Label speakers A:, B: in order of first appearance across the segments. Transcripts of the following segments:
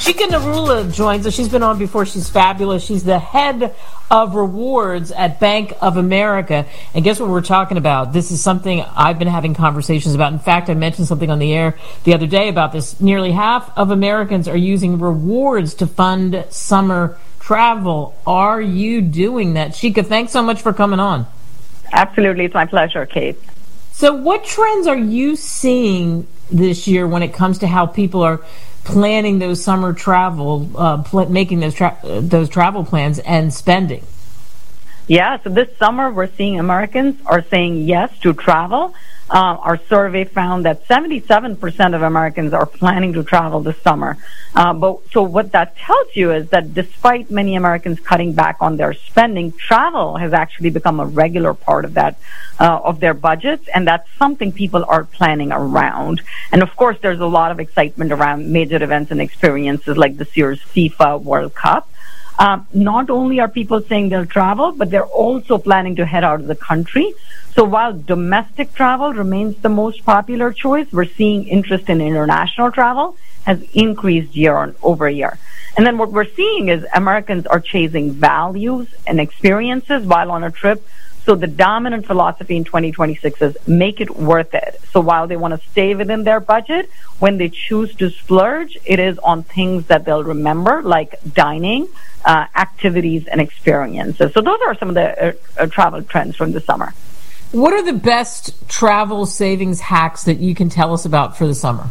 A: Chika Narula joins us. She's been on before. She's fabulous. She's the head of rewards at Bank of America. And guess what we're talking about? This is something I've been having conversations about. In fact, I mentioned something on the air the other day about this. Nearly half of Americans are using rewards to fund summer travel. Are you doing that? Chika, thanks so much for coming on.
B: Absolutely. It's my pleasure, Kate.
A: So what trends are you seeing this year when it comes to how people are planning those summer travel, making those travel plans and spending?
B: Yeah, so this summer we're seeing Americans are saying yes to travel. Our survey found that 77% of Americans are planning to travel this summer. So what that tells you is that despite many Americans cutting back on their spending, travel has actually become a regular part of that, of their budgets, and that's something people are planning around. And of course, there's a lot of excitement around major events and experiences like this year's FIFA World Cup. Not only are people saying they'll travel, but they're also planning to head out of the country. So while domestic travel remains the most popular choice, we're seeing interest in international travel has increased year over year. And then what we're seeing is Americans are chasing values and experiences while on a trip. So the dominant philosophy in 2026 is make it worth it. So while they want to stay within their budget, when they choose to splurge, it is on things that they'll remember, like dining, activities, and experiences. So those are some of the travel trends from the summer.
A: What are the best travel savings hacks that you can tell us about for the summer?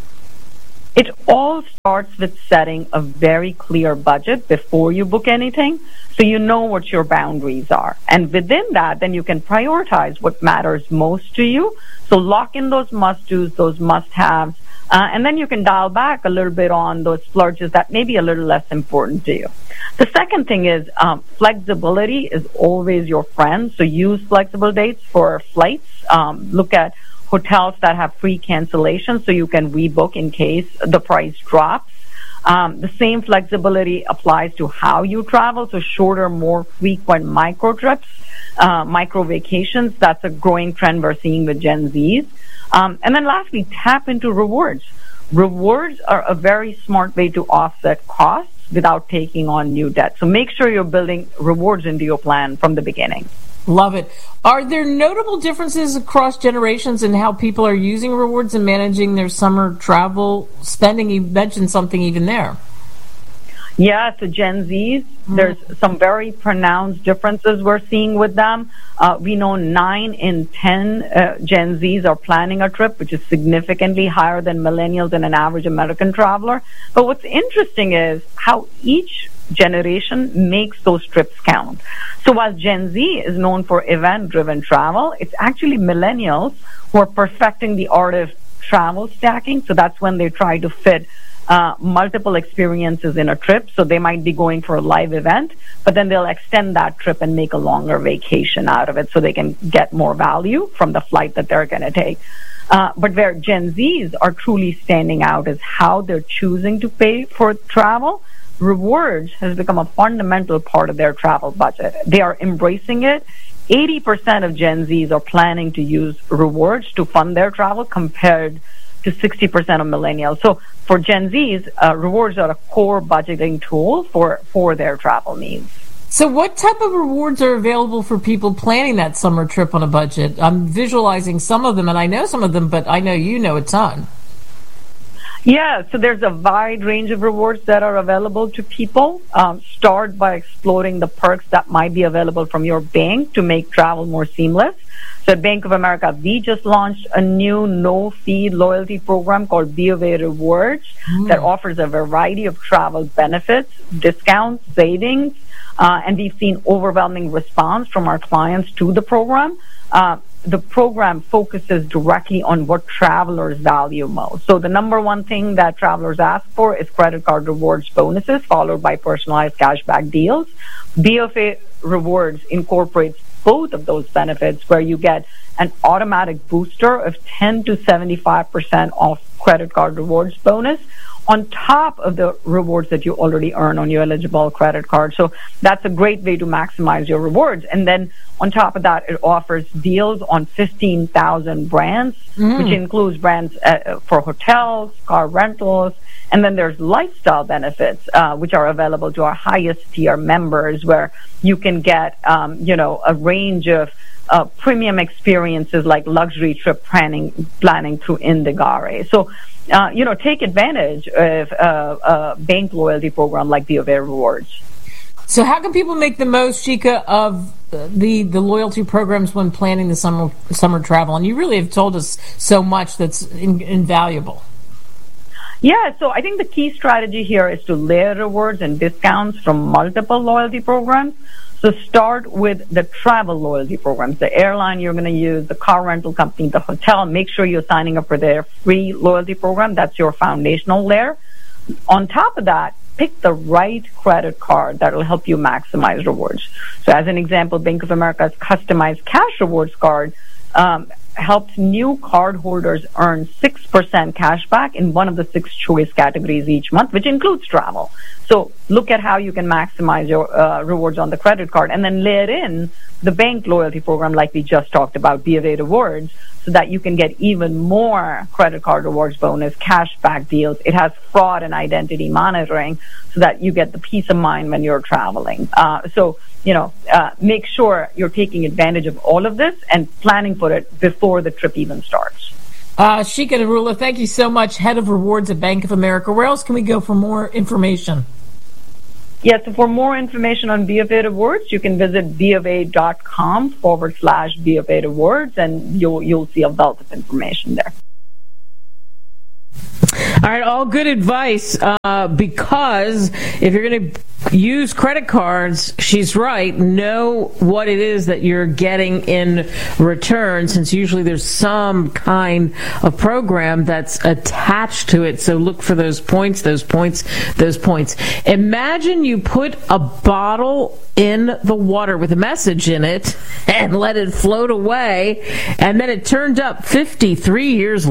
B: It all starts with setting a very clear budget before you book anything, so you know what your boundaries are. And within that, then you can prioritize what matters most to you. So lock in those must-dos, those must-haves, and then you can dial back a little bit on those splurges that may be a little less important to you. The second thing is flexibility is always your friend. So use flexible dates for flights. Look at hotels that have free cancellations so you can rebook in case the price drops. The same flexibility applies to how you travel, so shorter, more frequent micro trips, micro vacations. That's a growing trend we're seeing with Gen Zs. And then lastly, tap into rewards. Rewards are a very smart way to offset costs without taking on new debt. So make sure you're building rewards into your plan from the beginning.
A: Love it. Are there notable differences across generations in how people are using rewards and managing their summer travel spending? You mentioned something even there.
B: Yeah, so Gen Zs, there's some very pronounced differences we're seeing with them. We know 9 in 10 Gen Zs are planning a trip, which is significantly higher than millennials and an average American traveler. But what's interesting is how each generation makes those trips count. So while Gen Z is known for event-driven travel, it's actually millennials who are perfecting the art of travel stacking. So that's when they try to fit multiple experiences in a trip. So they might be going for a live event, but then they'll extend that trip and make a longer vacation out of it so they can get more value from the flight that they're going to take. But where Gen Zs are truly standing out is how they're choosing to pay for travel. Rewards has become a fundamental part of their travel budget. They are embracing it. 80% of Gen Zs are planning to use rewards to fund their travel compared to 60% of millennials. So for Gen Zs, rewards are a core budgeting tool for their travel needs.
A: So what type of rewards are available for people planning that summer trip on a budget? I'm visualizing some of them, and I know some of them, but I know you know a ton.
B: Yeah, so there's a wide range of rewards that are available to people. Start by exploring the perks that might be available from your bank to make travel more seamless. So at Bank of America, we just launched a new no-fee loyalty program called BofA Rewards that offers a variety of travel benefits, discounts, savings, and we've seen overwhelming response from our clients to the program. The program focuses directly on what travelers value most. So the number one thing that travelers ask for is credit card rewards bonuses, followed by personalized cashback deals. BofA Rewards incorporates both of those benefits where you get an automatic booster of 10 to 75% off credit card rewards bonus on top of the rewards that you already earn on your eligible credit card. So that's a great way to maximize your rewards. And then on top of that, it offers deals on 15,000 brands, which includes brands for hotels, car rentals, and then there's lifestyle benefits, which are available to our highest tier members, where you can get, a range of premium experiences like luxury trip planning through Indegare. So, take advantage of a bank loyalty program like BofA Rewards.
A: So how can people make the most, Shika, of the loyalty programs when planning the summer travel? And you really have told us so much that's invaluable.
B: Yeah, so I think the key strategy here is to layer rewards and discounts from multiple loyalty programs. So start with the travel loyalty programs, the airline you're going to use, the car rental company, the hotel. Make sure you're signing up for their free loyalty program. That's your foundational layer. On top of that, pick the right credit card that will help you maximize rewards. So as an example, Bank of America's customized cash rewards card helps new cardholders earn 6% cash back in one of the 6 choice categories each month, which includes travel. So look at how you can maximize your rewards on the credit card, and then layer in the bank loyalty program like we just talked about, BofA Rewards, so that you can get even more credit card rewards bonus, cash back deals. It has fraud and identity monitoring so that you get the peace of mind when you're traveling. Make sure you're taking advantage of all of this and planning for it before the trip even starts.
A: Shika Narula, thank you so much, Head of Rewards at Bank of America. Where else can we go for more information?
B: Yeah, so for more information on BofA Rewards, you can visit bofa.com/BofA Rewards, and you'll see a wealth of information there.
A: All right, all good advice, because if you're going to use credit cards, she's right, know what it is that you're getting in return, since usually there's some kind of program that's attached to it. So look for those points. Imagine you put a bottle in the water with a message in it and let it float away, and then it turned up 53 years